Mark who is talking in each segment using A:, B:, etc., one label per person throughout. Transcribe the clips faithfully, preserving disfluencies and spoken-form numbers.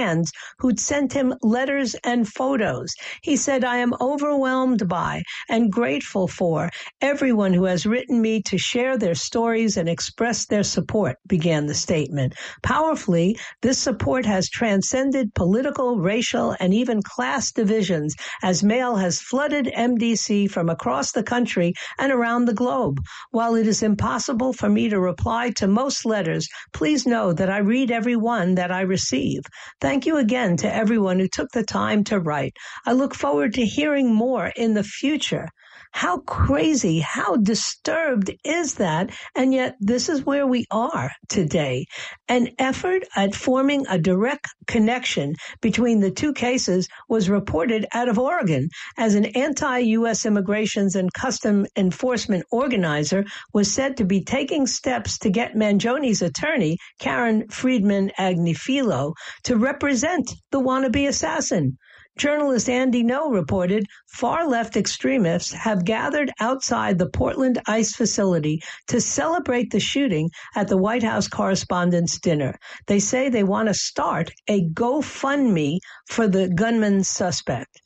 A: fans who'd sent him letters and photos. He said, I am overwhelmed by and grateful for everyone who has written me to share their stories and express their support, began the statement. Powerfully, this support has transcended political, racial, and even class divisions as mail has flooded M D C from across the country and around the globe. While it is impossible for me to reply to most letters, please know that I read every one that I receive. Thank you again to everyone who took the time to write. I look forward to hearing more in the future. How crazy, how disturbed is that? And yet this is where we are today. An effort at forming a direct connection between the two cases was reported out of Oregon as an anti-U S immigrations and custom enforcement organizer was said to be taking steps to get Mangioni's attorney, Karen Friedman Agnifilo, to represent the wannabe assassin. Journalist Andy Ngo reported far-left extremists have gathered outside the Portland ICE facility to celebrate the shooting at the White House Correspondents' Dinner. They say they want to start a GoFundMe for the gunman suspect.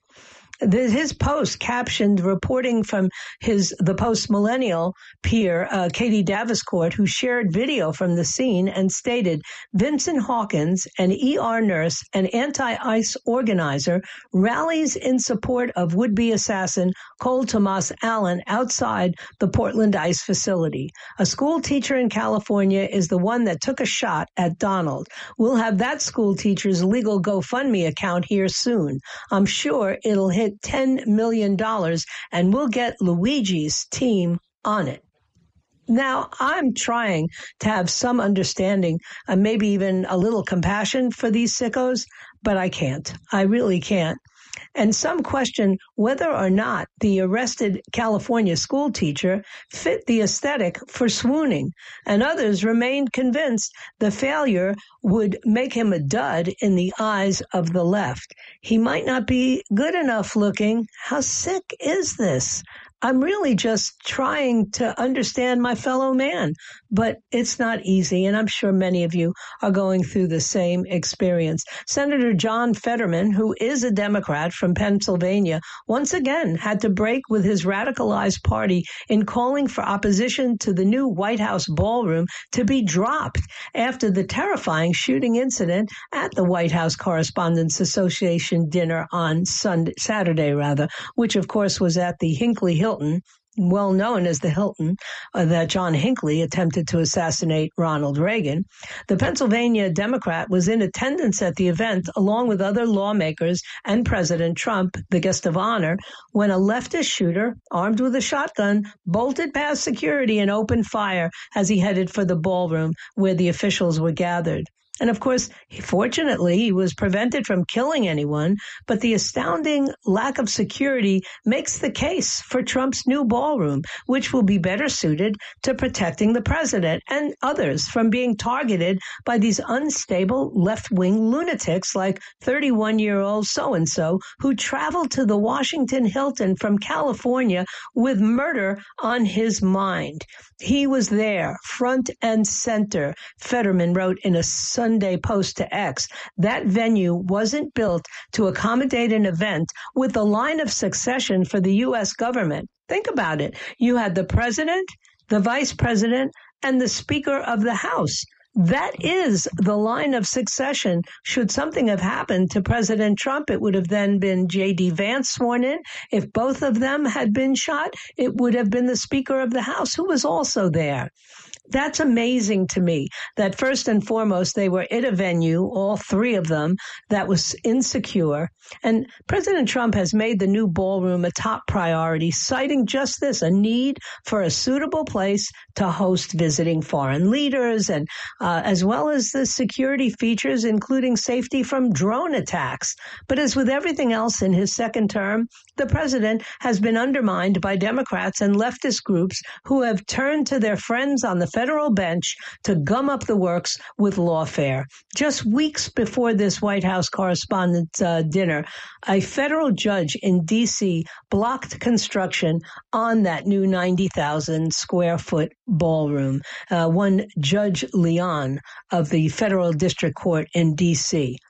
A: His post captioned reporting from his the post-millennial peer, uh, Katie Daviscourt, who shared video from the scene and stated, Vincent Hawkins, an E R nurse and anti-ICE organizer, rallies in support of would-be assassin Cole Tomas Allen outside the Portland ICE facility. A school teacher in California is the one that took a shot at Donald. We'll have that school teacher's legal GoFundMe account here soon. I'm sure it'll hit ten million dollars, and we'll get Luigi's team on it. Now, I'm trying to have some understanding and maybe even a little compassion for these sickos, but I can't. I really can't. And some question whether or not the arrested California school teacher fit the aesthetic for swooning, and others remained convinced the failure would make him a dud in the eyes of the left. He might not be good enough looking. How sick is this? I'm really just trying to understand my fellow man, but it's not easy, and I'm sure many of you are going through the same experience. Senator John Fetterman, who is a Democrat from Pennsylvania, once again had to break with his radicalized party in calling for opposition to the new White House ballroom to be dropped after the terrifying shooting incident at the White House Correspondents' Association dinner on Sunday, Saturday, rather, which of course was at the Hinckley Hilton, well known as the Hilton, uh, that John Hinckley attempted to assassinate Ronald Reagan. The Pennsylvania Democrat was in attendance at the event along with other lawmakers and President Trump, the guest of honor, when a leftist shooter, armed with a shotgun, bolted past security and opened fire as he headed for the ballroom where the officials were gathered. And of course, fortunately, he was prevented from killing anyone, but the astounding lack of security makes the case for Trump's new ballroom, which will be better suited to protecting the president and others from being targeted by these unstable left-wing lunatics like thirty-one-year-old so-and-so who traveled to the Washington Hilton from California with murder on his mind. He was there, front and center, Fetterman wrote in a Sunday post to X. That venue wasn't built to accommodate an event with the line of succession for the U S government. Think about it. You had the president, the vice president, and the Speaker of the House. That is the line of succession. Should something have happened to President Trump, it would have then been J D Vance sworn in. If both of them had been shot, it would have been the Speaker of the House, who was also there. That's amazing to me that first and foremost, they were at a venue, all three of them, that was insecure. And President Trump has made the new ballroom a top priority, citing just this, a need for a suitable place to host visiting foreign leaders, and uh, as well as the security features, including safety from drone attacks. But as with everything else in his second term, the president has been undermined by Democrats and leftist groups who have turned to their friends on the federal bench to gum up the works with lawfare. Just weeks before this White House Correspondents' uh, dinner, a federal judge in D C blocked construction on that new ninety thousand square foot ballroom. Uh, one Judge Leon of the Federal District Court in D C